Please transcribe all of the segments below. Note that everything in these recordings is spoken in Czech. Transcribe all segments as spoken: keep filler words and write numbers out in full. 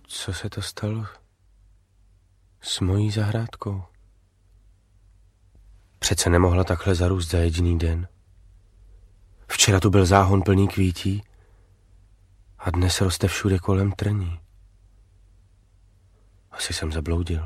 Co se to stalo s mojí zahrádkou? Přece nemohla takhle zarůst za jediný den. Včera tu byl záhon plný kvítí a dnes roste všude kolem trní. Asi jsem zabloudil.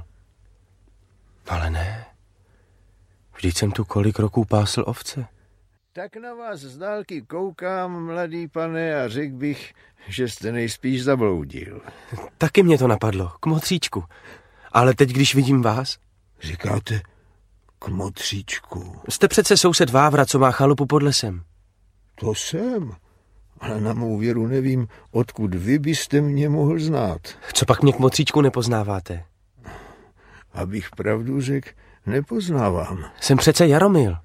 Ale ne. Vždyť jsem tu kolik roků pásl ovce. Tak na vás z dálky koukám, mladý pane, a řekl bych, že jste nejspíš zabloudil. Taky mě to napadlo, k motříčku. Ale teď, když vidím vás... Říkáte k motříčku? Jste přece soused Vávra, co má chalupu pod lesem. To jsem, ale na mou věru nevím, odkud vy byste mě mohl znát. Co pak mě k motříčku nepoznáváte? Abych pravdu řekl, nepoznávám. Jsem přece Jaromil.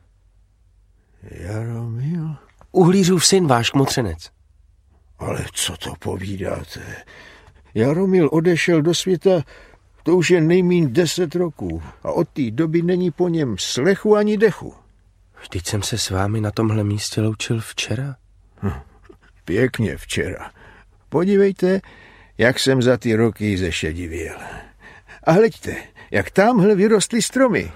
Jaromil? Uhlířův syn, váš kmotřenec. Ale co to povídáte? Jaromil odešel do světa, to už je nejmíň deset roků. A od té doby není po něm slechu ani dechu. Vždyť jsem se s vámi na tomhle místě loučil včera. Hm, pěkně včera. Podívejte, jak jsem za ty roky zešedivěl. A hleďte, jak tamhle vyrostly stromy.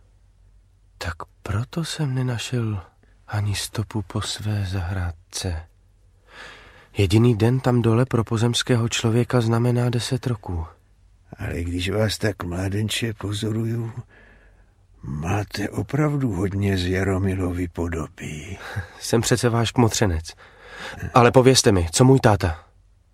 Tak proto jsem nenašel ani stopu po své zahrádce. Jediný den tam dole pro pozemského člověka znamená deset roků. Ale když vás tak mládenče pozoruju, máte opravdu hodně z Jaromilovy podoby. Jsem přece váš kmotřenec. Ale povězte mi, co můj táta?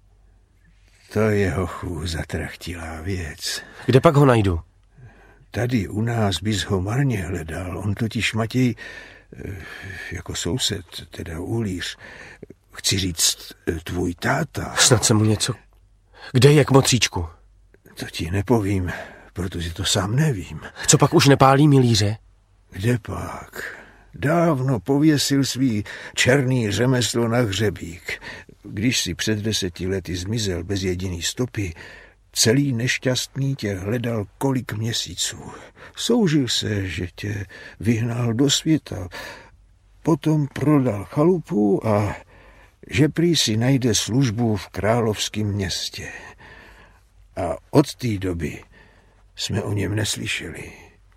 To je hochu zatrachtilá věc. Kde pak ho najdu? Tady u nás bys ho marně hledal. On totiž Matěj, jako soused, teda uhlíř, chci říct, tvůj táta. Snad se mu něco... Kde je, kmotříčku? To ti nepovím, protože to sám nevím. Co pak už nepálí milíře? Kde pak? Dávno pověsil svý černý řemeslo na hřebík. Když si před deseti lety zmizel bez jediný stopy, celý nešťastný tě hledal kolik měsíců. Soužil se, že tě vyhnal do světa. Potom prodal chalupu a že prý si najde službu v královském městě. A od té doby jsme o něm neslyšeli.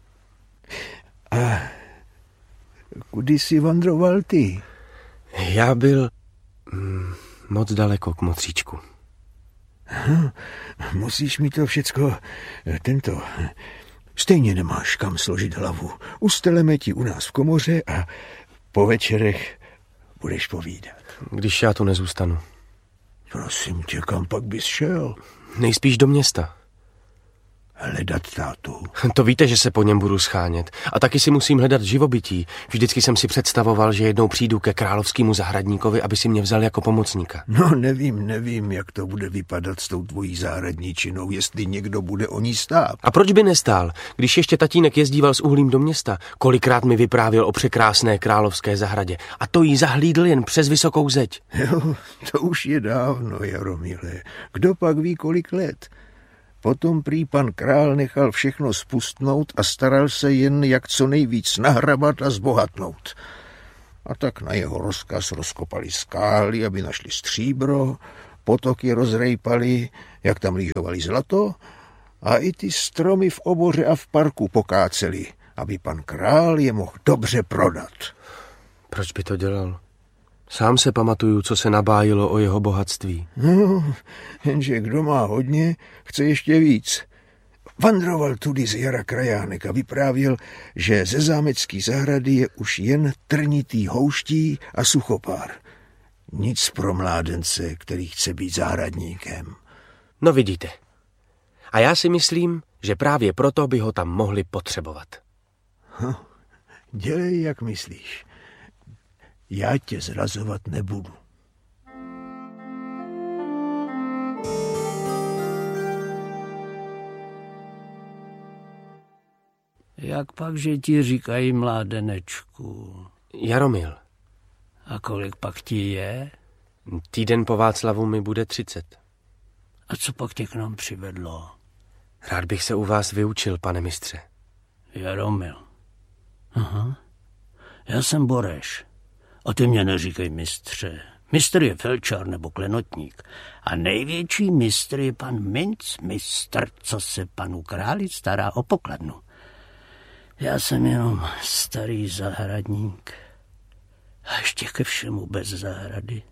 A kudy jsi vandroval ty? Já byl mm, moc daleko, kmotříčku. Hm, musíš mi to všecko, tento, stejně nemáš kam složit hlavu. Usteleme ti u nás v komoře a po večerech budeš povídat. Když já tu nezůstanu. Prosím tě, kam pak bys šel? Nejspíš do města. Hledat tátu. To víte, že se po něm budu schánět. A taky si musím hledat živobytí. Vždycky jsem si představoval, že jednou přijdu ke královskému zahradníkovi, aby si mě vzal jako pomocníka. No nevím, nevím, jak to bude vypadat s tou tvojí zahradničinou, jestli někdo bude o ní stát. A proč by nestál? Když ještě tatínek jezdíval s uhlím do města, kolikrát mi vyprávěl o překrásné královské zahradě. A to jí zahlídl jen přes vysokou zeď. Jo, to už je dávno, Jaromile. Kdo pak ví, kolik let? Potom prý pan král nechal všechno spustnout a staral se jen, jak co nejvíc nahrabat a zbohatnout. A tak na jeho rozkaz rozkopali skály, aby našli stříbro, potoky rozrejpali, jak tam lížovali zlato, a i ty stromy v oboře a v parku pokáceli, aby pan král je mohl dobře prodat. Proč by to dělal? Sám se pamatuju, co se nabájilo o jeho bohatství. No, jenže kdo má hodně, chce ještě víc. Vandroval tudy z jara krajánek a vyprávěl, že ze zámecký zahrady je už jen trnitý houští a suchopár. Nic pro mládence, který chce být zahradníkem. No vidíte. A já si myslím, že právě proto by ho tam mohli potřebovat. Hm, dělej, jak myslíš. Já tě zrazovat nebudu. Jak pak, že ti říkají mládenečku? Jaromil. A kolik pak ti je? Týden po Václavu mi bude třicet. A co pak tě k nám přivedlo? Rád bych se u vás vyučil, pane mistře. Jaromil. Aha. Já jsem Boreš. A ty mě neříkej mistře. Mistr je felčar nebo klenotník. A největší mistr je pan mincmistr, co se panu králi stará o pokladnu. Já jsem jenom starý zahradník. A ještě ke všemu bez zahrady.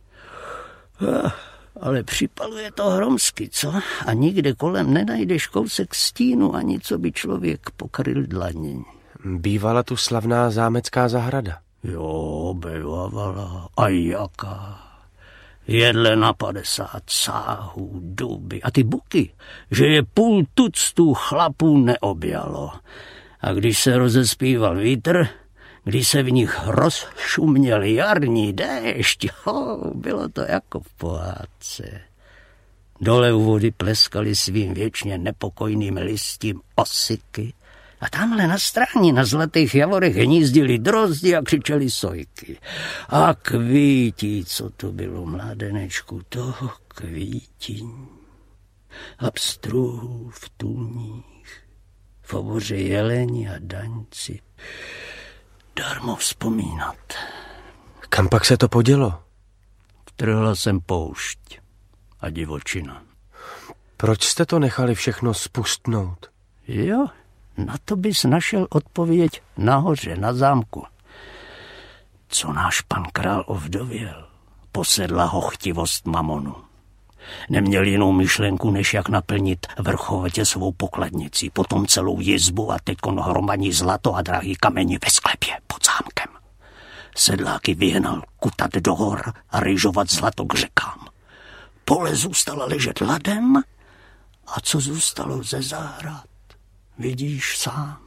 Ah, ale připaluje to hromsky, co? A nikde kolem nenajdeš kousek stínu, ani co by člověk pokryl dlaní. Bývala tu slavná zámecká zahrada. Jo, bývala. A jaká? Jedle na padesát sáhů, duby a ty buky, že je půl tuctu chlapů neobjalo. A když se rozespíval vítr, když se v nich rozšuměl jarní déšť, ho, bylo to jako v pohádce. Dole u vody pleskaly svým věčně nepokojným listím osiky a tamhle na stráni na zlatých javorech hnízdili drozdi a křičeli sojky. A kvítí, co to bylo, mládenečku, toho kvítí. A pstruhů v tůních, v oboře jeleni a daňci. Darmo vzpomínat. Kam pak se to podělo? Vtrhla jsem poušť a divočina. Proč jste to nechali všechno spustnout? Jo, na to bys našel odpověď nahoře, na zámku. Co náš pan král ovdověl, posedla ho chtivost mamonu. Neměl jinou myšlenku, než jak naplnit vrchovatě svou pokladnici, potom celou jizbu a teďkon hromadí zlato a drahý kameni ve sklepě pod zámkem. Sedláky vyhnal kutat do hor a rýžovat zlato k řekám. Pole zůstala ležet ladem a co zůstalo ze zahrad, vidíš sám.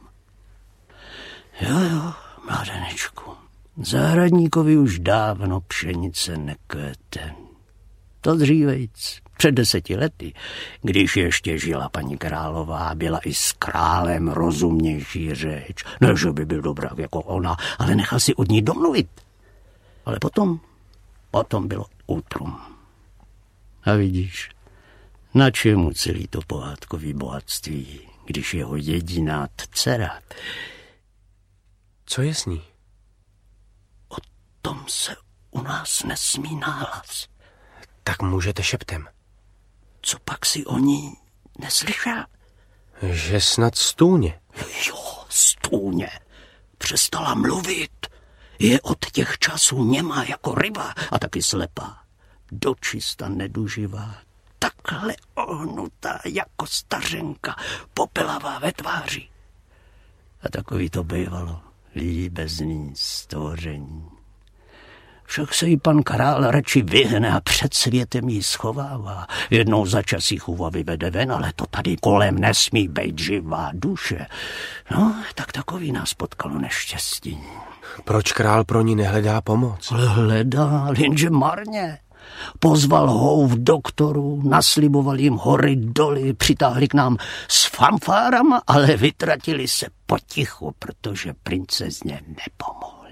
Jo, jo, mládenečku, zahradníkovi už dávno pšenice nekvete. To dřívejc, před deseti lety, když ještě žila paní králová, byla i s králem rozumnější řeč. Ne, že by byl dobrák jako ona, ale nechal si od ní domluvit. Ale potom, potom bylo útrum. A vidíš, na čemu celý to pohádkový bohatství, když jeho jediná dcera. Co je s ní? O tom se u nás nesmí náhlas. Tak můžete šeptem. Co pak si o ní neslyšel? Že snad stůně. Jo, stůně. Přestala mluvit. Je od těch časů němá jako ryba a taky slepá. Dočista neduživá. Takhle ohnutá jako stařenka, popelavá ve tváři. A takový to bývalo. Líbezný stvoření. Však se jí pan král radši vyhne a před světem jí schovává. Jednou za čas jí chůva vyvede ven, ale to tady kolem nesmí být živá duše. No, tak takový nás potkalo neštěstí. Proč král pro ní nehledá pomoc? Ale hledá, jenže marně. Pozval houv doktorů, nasliboval jim hory doly, přitáhli k nám s fanfárama, ale vytratili se potichu, protože princezně nepomohli.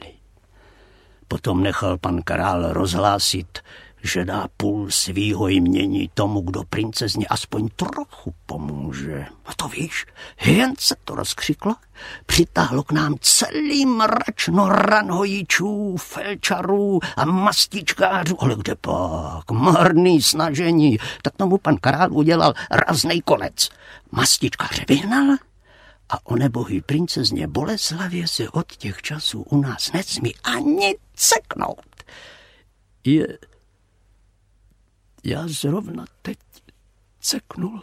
Potom nechal pan král rozhlásit, že dá půl svýho jmění tomu, kdo princezně aspoň trochu pomůže. A to víš, jen se to rozkřiklo, přitáhlo k nám celý mračno ranhojičů, felčarů a mastičkářů. Ale kde pak, marný snažení, tak tomu pan král udělal raznej konec. Mastičkáře vyhnal a o nebohý princezně Boleslavě se od těch časů u nás nesmí ani ceknout. Je... Já zrovna teď ceknul.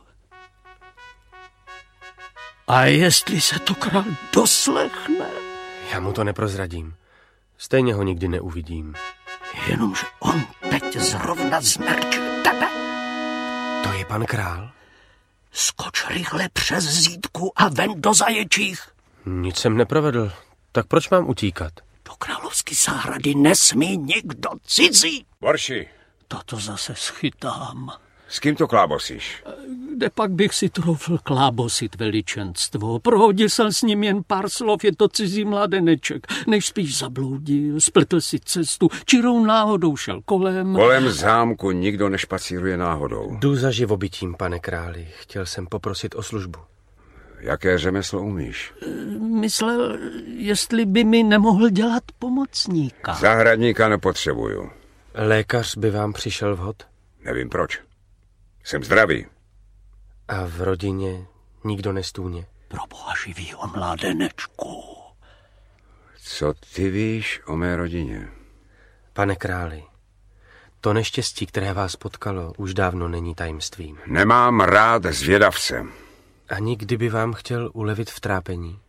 A jestli se to král doslechne? Já mu to neprozradím. Stejně ho nikdy neuvidím. Jenomže on teď zrovna zmerčil tebe. To je pan král? Skoč rychle přes zítku a ven do zaječích. Nic jsem neprovedl. Tak proč mám utíkat? Do královské zahrady nesmí nikdo cizí. Borši. Toto zase schytám. S kým to klábosíš? Kde pak bych si troufl klábosit, veličenstvo? Prohodil jsem s ním jen pár slov, je to cizí mladeneček. Než spíš zabloudil, spletl si cestu, čirou náhodou šel kolem. Kolem zámku nikdo nešpacíruje náhodou. Jdu za živobytím, pane králi. Chtěl jsem poprosit o službu. Jaké řemeslo umíš? Myslel, jestli by mi nemohl dělat pomocníka. Zahradníka nepotřebuju. Lékař by vám přišel vhod? Nevím proč. Jsem zdravý. A v rodině nikdo nestůně? Pro boha živýho, mládenečku. Co ty víš o mé rodině? Pane králi, to neštěstí, které vás potkalo, už dávno není tajemstvím. Nemám rád zvědavce. Ani kdyby vám chtěl ulevit v trápení?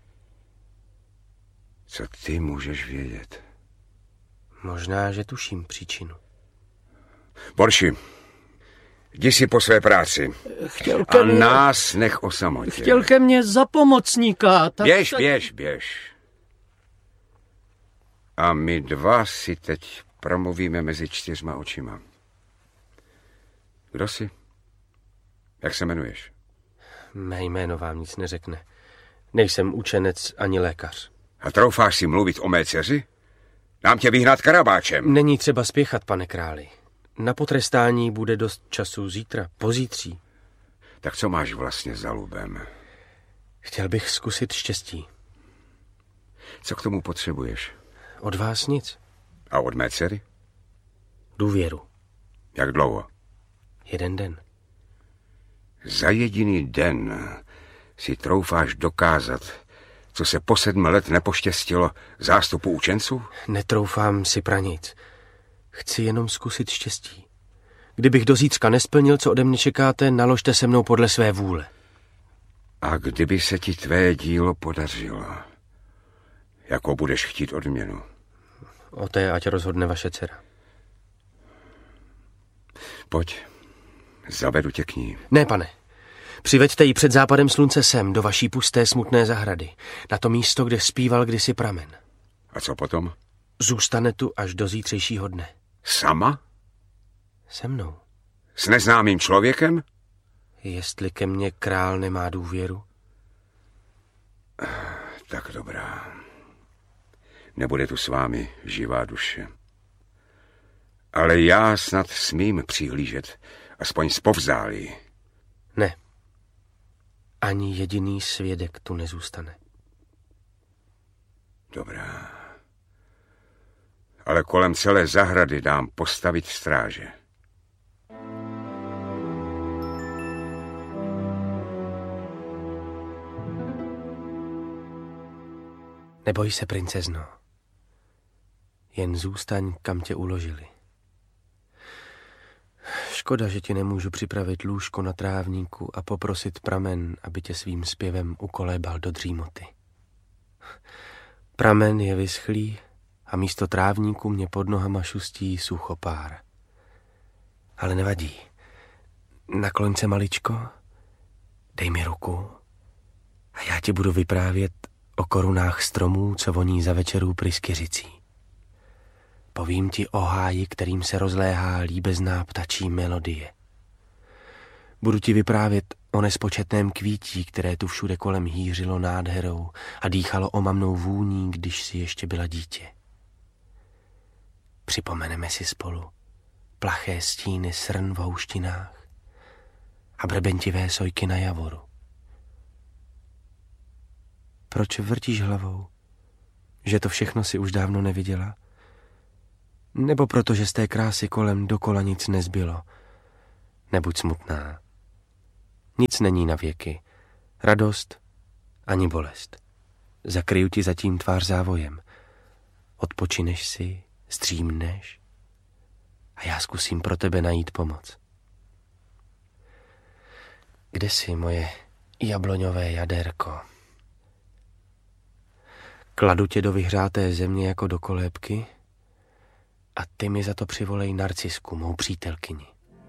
Co ty můžeš vědět? Možná, že tuším příčinu. Borši, jdi si po své práci. Chtěl ke A mně... nás nech o samotě. Chtěl ke mně za pomocníka. Tak Běž, se... běž, běž. A my dva si teď promluvíme mezi čtyřma očima. Kdo jsi? Jak se jmenuješ? Mé jméno vám nic neřekne. Nejsem učenec ani lékař. A troufáš si mluvit o mé dceři? Dám tě vyhnat karabáčem. Není třeba spěchat, pane králi. Na potrestání bude dost času zítra, pozítří. Tak co máš vlastně za lubem? Chtěl bych zkusit štěstí. Co k tomu potřebuješ? Od vás nic. A od mé dcery? Důvěru. Jak dlouho? Jeden den. Za jediný den si troufáš dokázat, co se po sedm let nepoštěstilo zástupu učenců? Netroufám si pra nic. Chci jenom zkusit štěstí. Kdybych do zítřka nesplnil, co ode mě čekáte, naložte se mnou podle své vůle. A kdyby se ti tvé dílo podařilo, jakou budeš chtít odměnu? O té ať rozhodne vaše dcera. Pojď, zavedu tě k ní. Ne, pane. Přiveďte ji před západem slunce sem, do vaší pusté smutné zahrady. Na to místo, kde zpíval kdysi pramen. A co potom? Zůstane tu až do zítřejšího dne. Sama? Se mnou. S neznámým člověkem? Jestli ke mně král nemá důvěru? Tak dobrá. Nebude tu s vámi živá duše. Ale já snad smím přihlížet, aspoň zpovzdálí. Ne. Ani jediný svědek tu nezůstane. Dobrá. Ale kolem celé zahrady dám postavit stráže. Neboj se, princezno. Jen zůstaň, kam tě uložili. Škoda, že ti nemůžu připravit lůžko na trávníku a poprosit pramen, aby tě svým zpěvem ukolébal do dřímoty. Pramen je vyschlý a místo trávníku mě pod nohama šustí suchopár. Ale nevadí. Nakloň se maličko, dej mi ruku a já ti budu vyprávět o korunách stromů, co voní za večerů pryskyřicí. Povím ti o háji, kterým se rozléhá líbezná ptačí melodie. Budu ti vyprávět o nespočetném kvítí, které tu všude kolem hýřilo nádherou a dýchalo omamnou vůní, když si ještě byla dítě. Připomeneme si spolu plaché stíny srn v houštinách a brbentivé sojky na javoru. Proč vrtíš hlavou? Že to všechno si už dávno neviděla? Nebo protože z té krásy kolem dokola nic nezbylo? Nebuď smutná. Nic není na věky. Radost ani bolest. Zakryju ti zatím tvář závojem. Odpočineš si, zdřímneš a já zkusím pro tebe najít pomoc. Kde jsi, moje jabloňové jaderko? Kladu tě do vyhřáté země jako do kolébky a ty mi za to přivolej Narcisku, mou přítelkyni.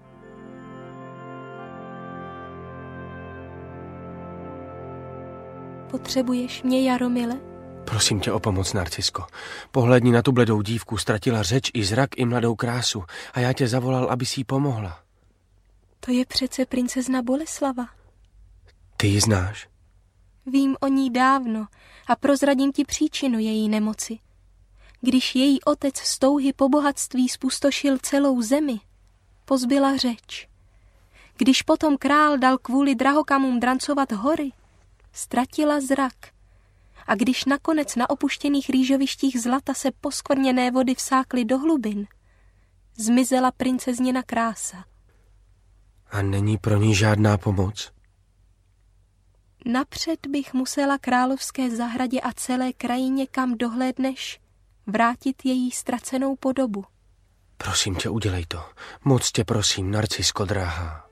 Potřebuješ mě, Jaromile? Prosím tě o pomoc, Narcisko. Pohlédni na tu bledou dívku, ztratila řeč i zrak i mladou krásu a já tě zavolal, abys jí pomohla. To je přece princezna Boleslava. Ty ji znáš? Vím o ní dávno a prozradím ti příčinu její nemoci. Když její otec z touhy po bohatství spustošil celou zemi, pozbyla řeč. Když potom král dal kvůli drahokamům drancovat hory, ztratila zrak. A když nakonec na opuštěných rýžovištích zlata se poskvrněné vody vsákly do hlubin, zmizela princezněna krása. A není pro ní žádná pomoc? Napřed bych musela královské zahradě a celé krajině, kam dohlédneš, vrátit její ztracenou podobu. Prosím tě, udělej to. Moc tě prosím, Narcisko drahá.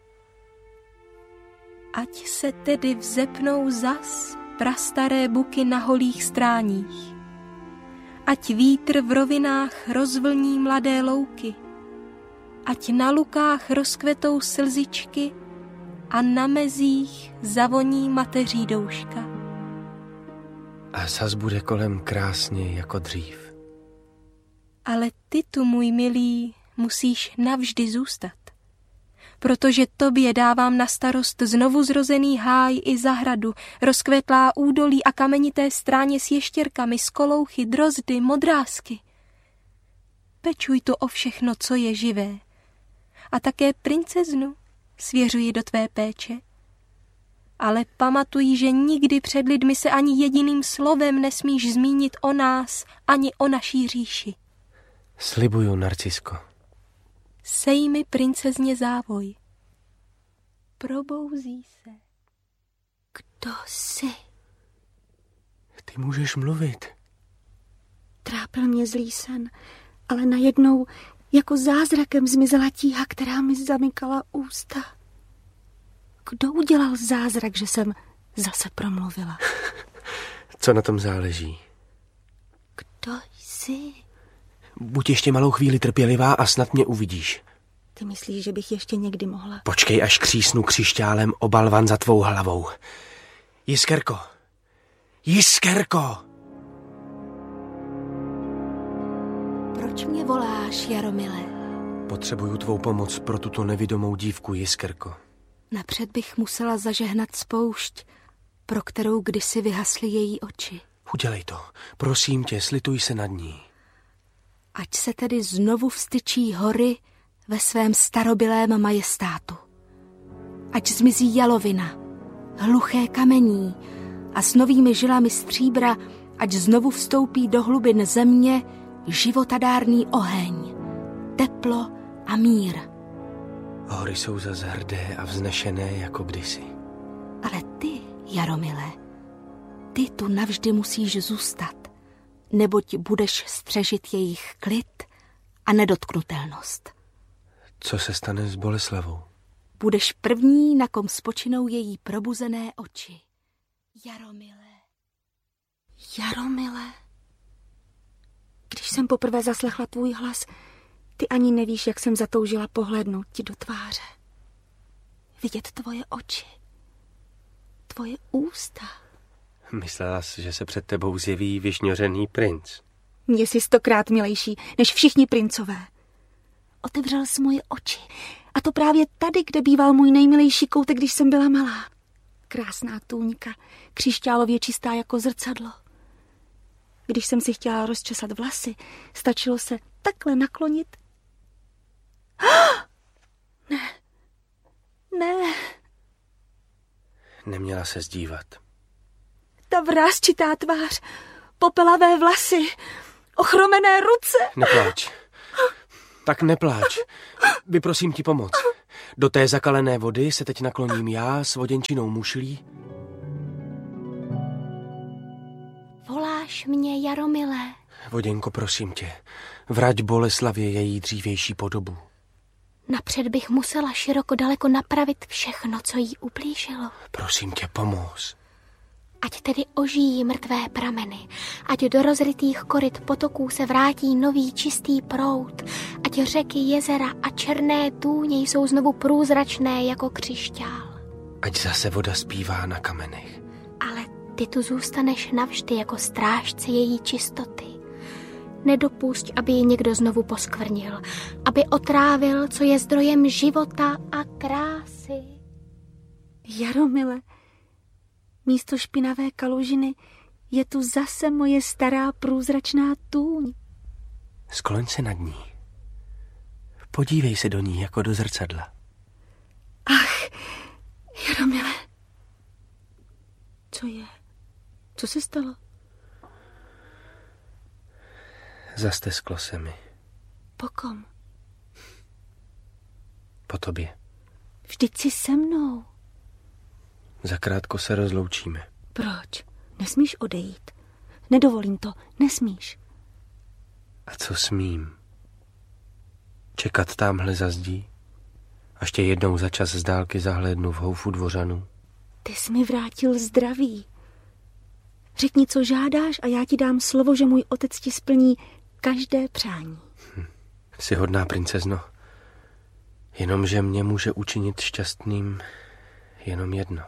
Ať se tedy vzepnou zas prastaré buky na holých stráních. Ať vítr v rovinách rozvlní mladé louky. Ať na lukách rozkvetou slzičky a na mezích zavoní mateří douška. A zas bude kolem krásně jako dřív. Ale ty tu, můj milý, musíš navždy zůstat, protože tobě dávám na starost znovu zrozený háj i zahradu, rozkvetlá údolí a kamenité stráně s ještěrkami, skolouchy, drozdy, modrásky. Pečuj tu o všechno, co je živé. A také princeznu svěřuji do tvé péče. Ale pamatuj, že nikdy před lidmi se ani jediným slovem nesmíš zmínit o nás, ani o naší říši. Slibuju, Narcisko. Sej mi princezně závoj. Probouzí se. Kdo jsi? Ty můžeš mluvit. Trápil mě zlý sen, ale najednou jako zázrakem zmizela tíha, která mi zamykala ústa. Kdo udělal zázrak, že jsem zase promluvila? Co na tom záleží? Kdo jsi? Buď ještě malou chvíli trpělivá a snad mě uvidíš. Ty myslíš, že bych ještě někdy mohla? Počkej, až křísnu křišťálem o balvan za tvou hlavou. Jiskerko! Jiskerko! Proč mě voláš, Jaromile? Potřebuju tvou pomoc pro tuto nevidomou dívku, Jiskerko. Napřed bych musela zažehnat spoušť, pro kterou kdysi vyhasly její oči. Udělej to. Prosím tě, slituj se nad ní. Ať se tedy znovu vstyčí hory ve svém starobylém majestátu. Ať zmizí jalovina, hluché kamení a s novými žilami stříbra, ať znovu vstoupí do hlubin země životadárný oheň, teplo a mír. Hory jsou zas hrdé a vznešené jako kdysi. Ale ty, Jaromile, ty tu navždy musíš zůstat, neboť budeš střežit jejich klid a nedotknutelnost. Co se stane s Boleslavou? Budeš první, na kom spočinou její probuzené oči. Jaromile. Jaromile. Když jsem poprvé zaslechla tvůj hlas, ty ani nevíš, jak jsem zatoužila pohlédnout ti do tváře. Vidět tvoje oči. Tvoje ústa. Myslela jsi, že se před tebou zjeví vyšňořený princ. Mně jsi stokrát milejší, než všichni princové. Otevřel jsi moje oči. A to právě tady, kde býval můj nejmilejší koutek, když jsem byla malá. Krásná tůňka, křišťálově čistá jako zrcadlo. Když jsem si chtěla rozčesat vlasy, stačilo se takhle naklonit. Ne, ne. Neměla se zdívat. Ta vrásčitá tvář, popelavé vlasy, ochromené ruce. Nepláč. Tak nepláč. Vyprosím ti pomoc. Do té zakalené vody se teď nakloním já s voděnčinou mušlí. Voláš mě, Jaromile? Voděnko, prosím tě, vrať Boleslavě její dřívější podobu. Napřed bych musela široko daleko napravit všechno, co jí ublížilo. Prosím tě, pomoz. Ať tedy ožijí mrtvé prameny, ať do rozrytých koryt potoků se vrátí nový čistý proud, ať řeky, jezera a černé tůně jsou znovu průzračné jako křišťál. Ať zase voda zpívá na kamenech. Ale ty tu zůstaneš navždy jako strážce její čistoty. Nedopusť, aby ji někdo znovu poskvrnil, aby otrávil, co je zdrojem života a krásy. Jaromile, místo špinavé kalužiny je tu zase moje stará průzračná tůň. Skloň se nad ní. Podívej se do ní jako do zrcadla. Ach, Jaromile. Co je? Co se stalo? Zastesklo se mi. Po kom? po tobě. Vždyť jsi se mnou. Zakrátko se rozloučíme. Proč? Nesmíš odejít. Nedovolím to, nesmíš. A co smím? Čekat támhle za zdí? Až tě jednou za čas z dálky zahlédnu v houfu dvořanů? Ty jsi mi vrátil zdraví. Řekni, co žádáš a já ti dám slovo, že můj otec ti splní každé přání. Hm. Jsi hodná princezno. Jenomže mě může učinit šťastným jenom jedno.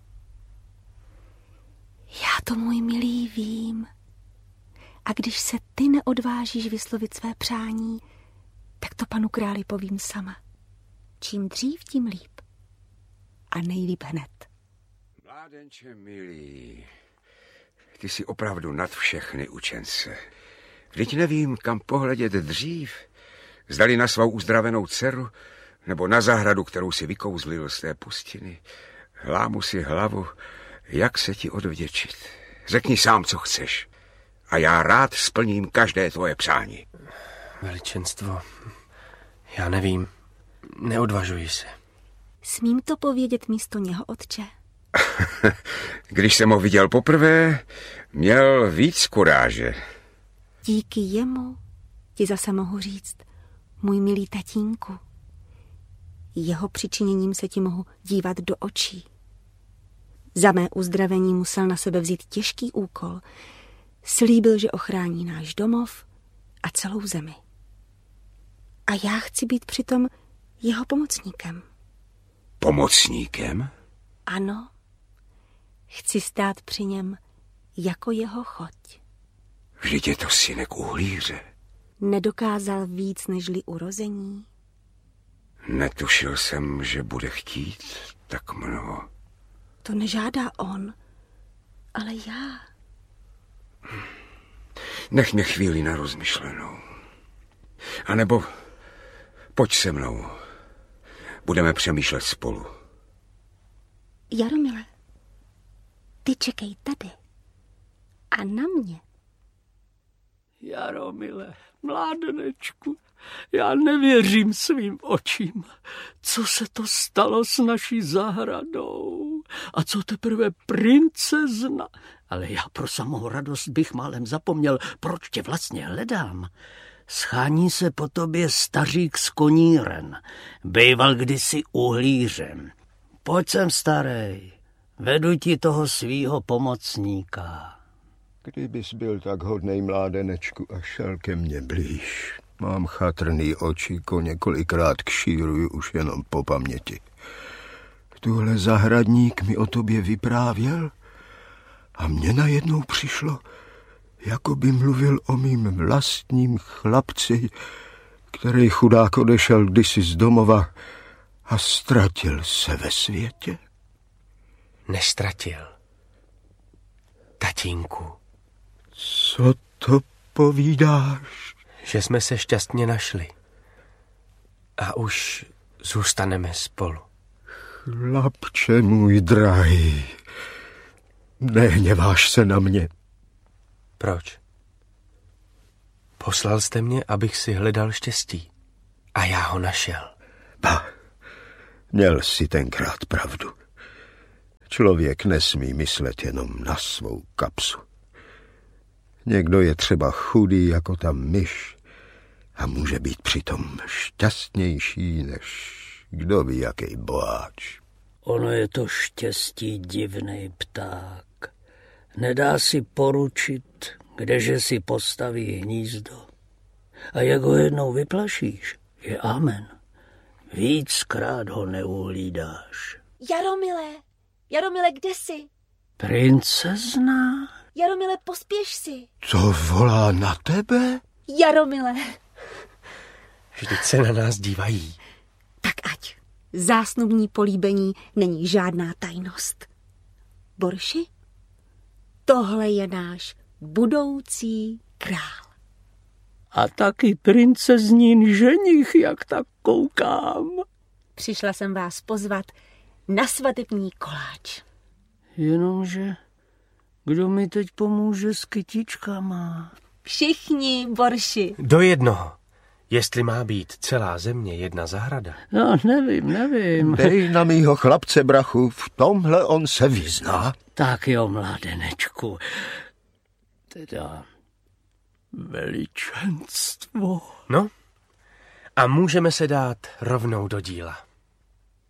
Já to, můj milý, vím. A když se ty neodvážíš vyslovit své přání, tak to panu králi povím sama. Čím dřív, tím líp. A nejlíp hned. Mládenče milý, ty jsi opravdu nad všechny učence. Vždyť nevím, kam pohledět dřív. Zdali na svou uzdravenou dceru, nebo na zahradu, kterou si vykouzlil z té pustiny. Lámu si hlavu, jak se ti odvděčit. Řekni sám, co chceš. A já rád splním každé tvoje přání. Veličenstvo, já nevím, neodvažuji se. Smím to povědět místo něho, otče? Když jsem ho viděl poprvé, měl víc kuráže. Díky jemu ti zase mohu říct, můj milý tatínku. Jeho přičiněním se ti mohu dívat do očí. Za mé uzdravení musel na sebe vzít těžký úkol. Slíbil, že ochrání náš domov a celou zemi. A já chci být přitom jeho pomocníkem. Pomocníkem? Ano. Chci stát při něm jako jeho choť. Vždyť je to synek uhlíře. Nedokázal víc nežli urození. Netušil jsem, že bude chtít tak mnoho. To nežádá on, ale já. Nech mě chvíli na rozmyšlenou. A nebo pojď se mnou. Budeme přemýšlet spolu. Jaromile, ty čekej tady. A na mě. Jaromile, mládenečku, já nevěřím svým očím. Co se to stalo s naší zahradou? A co teprve princezna? Ale já pro samou radost bych málem zapomněl, proč tě vlastně hledám. Schání se po tobě stařík z Koníren. Býval kdysi uhlířem. Pojď sem, starej, vedu ti toho svýho pomocníka. Kdybys byl tak hodnej, mládenečku, a šel ke mně blíž. Mám chatrný očíko, několikrát kšíruju už jenom po paměti. Tuhle zahradník mi o tobě vyprávěl a mně najednou přišlo, jako by mluvil o mým vlastním chlapci, který chudák odešel kdysi z domova a ztratil se ve světě. Nestratil. Tatínku. Co to povídáš? Že jsme se šťastně našli. A už zůstaneme spolu. Chlapče můj drahý, nehněváš se na mě. Proč? Poslal jste mě, abych si hledal štěstí. A já ho našel. Ba, měl jsi tenkrát pravdu. Člověk nesmí myslet jenom na svou kapsu. Někdo je třeba chudý jako ta myš a může být přitom šťastnější než kdo ví jaký boháč. Ono je to štěstí divnej pták. Nedá si poručit, kdeže si postaví hnízdo. A jak ho jednou vyplašíš, je amen. Víckrát ho neuhlídáš. Jaromile, Jaromile, kde jsi? Princezna? Jaromile, pospěš si. Co volá na tebe? Jaromile. Vždyť se na nás dívají. Tak ať. Zásnubní políbení není žádná tajnost. Borši, tohle je náš budoucí král. A taky princeznín ženich, jak tak koukám. Přišla jsem vás pozvat na svatební koláč. Jenomže, kdo mi teď pomůže s kytičkama? Všichni, Borši. Do jednoho. Jestli má být celá země jedna zahrada. No, nevím, nevím. Dej na mýho chlapce, brachu, v tomhle on se vyzná. Tak jo, mládenečku. Teda veličenstvo. No, a můžeme se dát rovnou do díla.